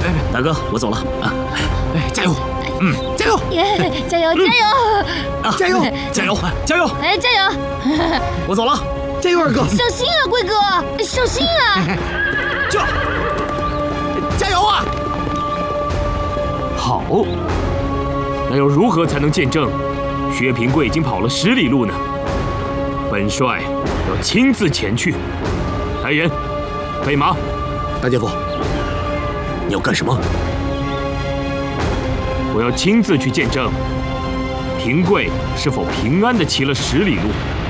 大哥，我走了啊！加油！加油！ 加油！加油！ 加油！加油！加油！ 哎，加油！ 我走了， 加油，二哥！ 小心啊，贵哥，小心啊！ 加油啊！ 好，那要如何才能见证薛平贵已经跑了10里路呢？本帅要亲自前去。来人，备马。 大姐夫，你要干什么？ 我要亲自去见证平贵是否平安地骑了10里路。